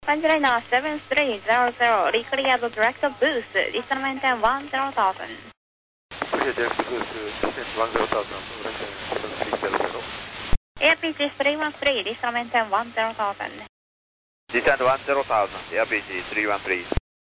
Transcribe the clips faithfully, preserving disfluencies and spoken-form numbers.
Angelina seven three zero zero, recleared direct boost, descent one zero thousand. Clear direct boost, descent one zero thousand, Russian seven three zero zero. A P G three one three, descent one zero thousand. Descent one zero thousand, A P G three one three.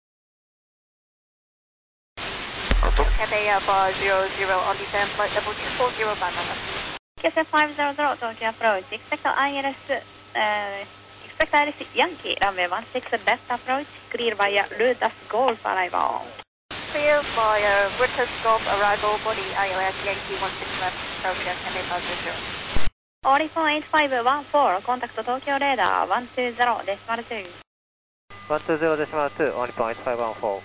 Cathay four zero zero on descent flight level two four zero banana. Q C five zero zero, Tokyo approach, expect I L S, uh, expect I L S Yankee, runway one six left approach, clear via Rutas Golf arrival. Clear via Rutas Golf arrival, body I L S Yankee one six left, approach at Cathay five zero zero. Oricon eight five one four, contact Tokyo radar one two zero decimal two. one two zero decimal two, Oricon eight five one four.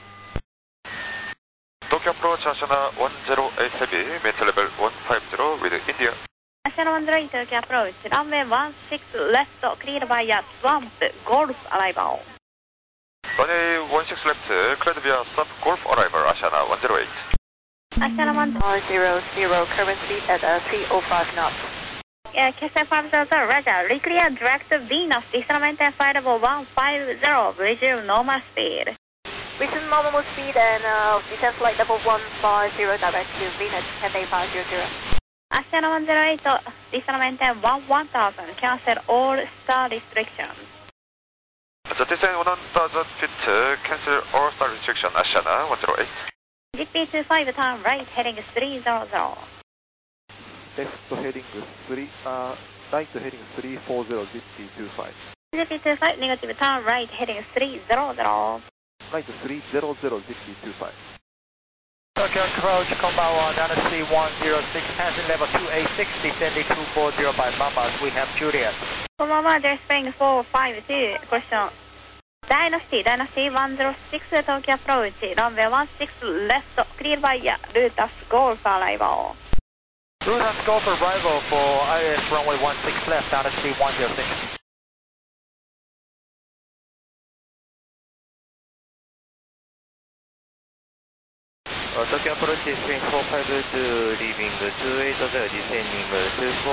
Tokyo approach Ashana one zero eight heavy, meter level one five zero with India. Ashana one zero eight Tokyo approach, runway one six left, clear via Swamp Golf arrival. Runway one six left, cleared via Swamp Golf arrival, Ashana one zero eight. Ashana one zero zero, current speed at uh, three oh five knots. Yeah, K C five zero zero, Roger, reclear direct Venus, descent flight level one five zero, resume normal speed. Resume normal speed and uh, descent flight level one five zero direct to Venus, Cathay five zero zero. Ashana one zero eight, descent one one thousand, cancel all star restrictions. The descent one thousand feet, cancel all star restriction, Ashana one zero eight. G P two five, turn right, heading three zero zero. Left heading three, uh, right heading three four zero, G P two five. G P two five, negative, turn right, heading three zero zero. Right three zero zero, G P two five. Tokyo approach, Konbanwa, Dynasty one zero six, passing level two eight six, descending two four zero by Mamas, we have Juliet. Konbanwa, there's Spring four five two, question. Dynasty, Dynasty one zero six, Tokyo approach, runway one six left, clear via Rutas Golf arrival. Rutas Golf arrival for I L S runway one six left, Dynasty one zero six. Tokyo approach, Spring four five two, leaving two eight zero, descending two four